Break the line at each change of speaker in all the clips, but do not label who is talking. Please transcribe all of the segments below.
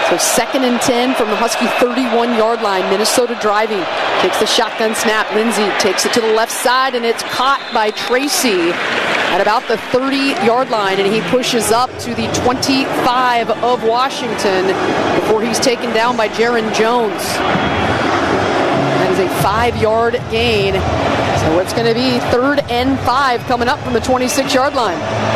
So 2nd and 10 from the Husky 31-yard line. Minnesota driving. Takes the shotgun snap. Lindsey takes it to the left side, and it's caught by Tracy at about the 30-yard line, and he pushes up to the 25 of Washington before he's taken down by Jaron Jones. That is a 5-yard gain. So it's going to be 3rd and 5 coming up from the 26-yard line.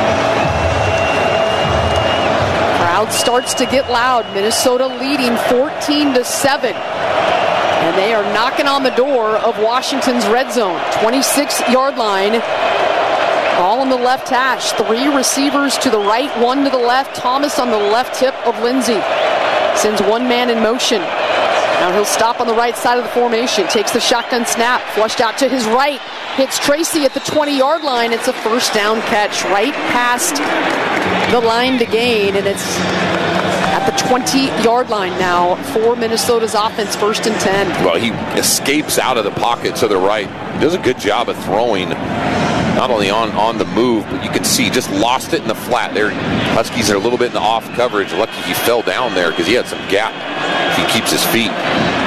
Crowd starts to get loud. Minnesota leading 14-7. And they are knocking on the door of Washington's red zone. 26-yard line. All on the left hash. 3 receivers to the right, 1 to the left. Thomas on the left hip of Lindsey. Sends 1 man in motion. Now he'll stop on the right side of the formation. Takes the shotgun snap. Flushed out to his right. Hits Tracy at the 20-yard line. It's a first down catch right past the line to gain. And it's at the 20-yard line now for Minnesota's offense, 1st and 10.
Well, he escapes out of the pocket to the right. He does a good job of throwing, not only on the move, but you can see just lost it in the flat. There, Huskies are a little bit in the off coverage. Lucky he fell down there because he had some gap if he keeps his feet.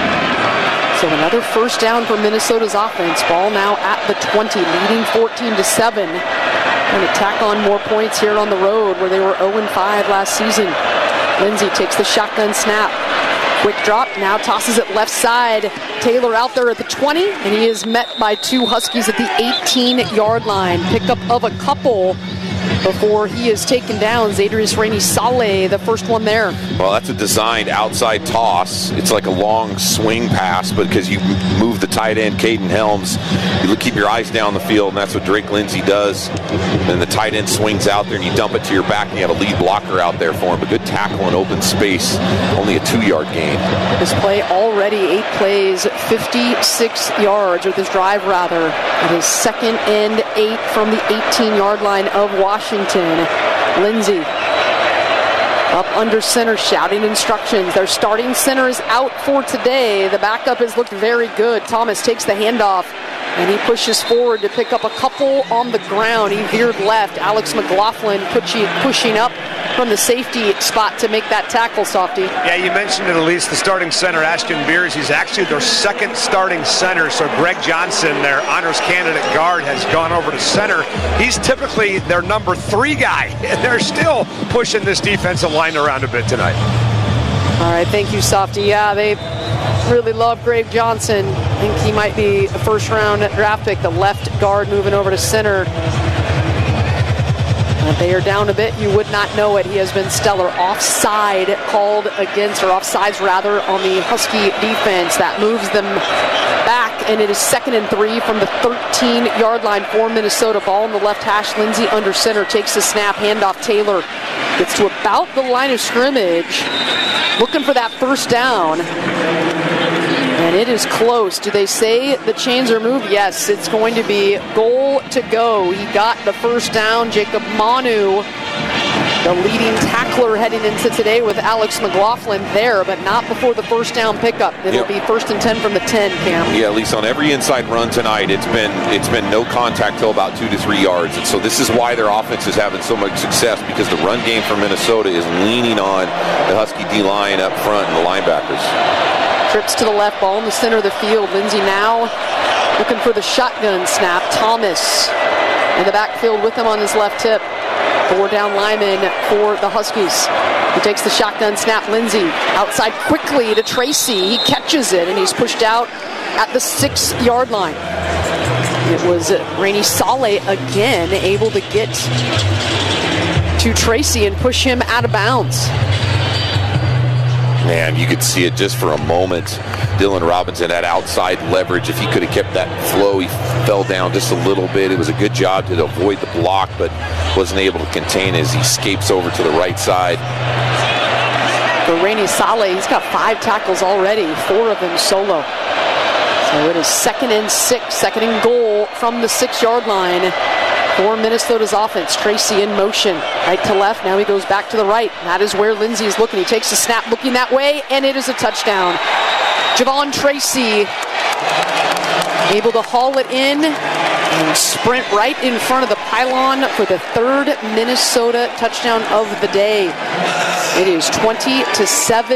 So another first down for Minnesota's offense. Ball now at the 20, leading 14-7. Going to tack on more points here on the road where they were 0-5 last season. Lindsey takes the shotgun snap. Quick drop, now tosses it left side. Taylor out there at the 20, and he is met by 2 Huskies at the 18-yard line. Pickup of a couple before he is taken down. Zadarius Rainey-Saleh, the first one there.
Well, that's a designed outside toss. It's like a long swing pass, but because you move the tight end, Caden Helms, you keep your eyes down the field, and that's what Drake Lindsey does. And the tight end swings out there, and you dump it to your back, and you have a lead blocker out there for him. A good tackle in open space, only a 2-yard gain.
This play already 8 plays, 56 yards, or this drive rather. It is 2nd and 8 from the 18-yard line of Washington. Lindsey up under center, shouting instructions. Their starting center is out for today. The backup has looked very good. Thomas takes the handoff, and he pushes forward to pick up a couple on the ground. He veered left. Alex McLaughlin pushing up from the safety spot to make that tackle, Softy.
Yeah, you mentioned it, Elise, the starting center, Ashton Beers. He's actually their 2nd starting center. So Greg Johnson, their honors candidate guard, has gone over to center. He's typically their number 3 guy, and they're still pushing this defensive line around a bit tonight.
All right, thank you, Softy. Yeah, they really love Greg Johnson. I think he might be a first-round draft pick, the left guard moving over to center. If they are down a bit, you would not know it. He has been stellar. Offside called against, or offsides rather, on the Husky defense. That moves them back, and it is 2nd and 3 from the 13-yard line for Minnesota. Ball in the left hash. Lindsey under center, takes the snap, handoff. Taylor gets to about the line of scrimmage, looking for that first down. And it is close. Do they say the chains are moved? Yes, it's going to be goal to go. He got the first down. Jacob Manu, the leading tackler heading into today with Alex McLaughlin there, but not before the first down pickup. It'll be 1st and 10 from the 10, Cam.
Yeah, at least on every inside run tonight, it's been no contact till about 2 to 3 yards. And so this is why their offense is having so much success, because the run game for Minnesota is leaning on the Husky D-line up front and the linebackers.
Trips to the left, ball in the center of the field. Lindsey now looking for the shotgun snap. Thomas in the backfield with him on his left hip. 4 down linemen for the Huskies. He takes the shotgun snap. Lindsey outside quickly to Tracy. He catches it, and he's pushed out at the 6-yard line. It was Rainey-Saleh again able to get to Tracy and push him out of bounds.
Man, you could see it just for a moment. Dylan Robinson had outside leverage. If he could have kept that flow, he fell down just a little bit. It was a good job to avoid the block, but wasn't able to contain as he escapes over to the right side.
For Rainey-Saleh, he's got 5 tackles already, 4 of them solo. So it is 2nd and 6, 2nd and goal from the 6-yard line for Minnesota's offense. Tracy in motion, right to left. Now he goes back to the right. That is where Lindsey is looking. He takes the snap, looking that way, and it is a touchdown. Javon Tracy able to haul it in and sprint right in front of the pylon for the 3rd Minnesota touchdown of the day. It is 20-7.